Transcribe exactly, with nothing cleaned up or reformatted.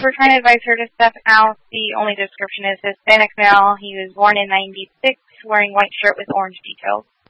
we're trying to advise her to step out. The only description is Hispanic male. He was born in ninety-six, wearing white shirt with orange details.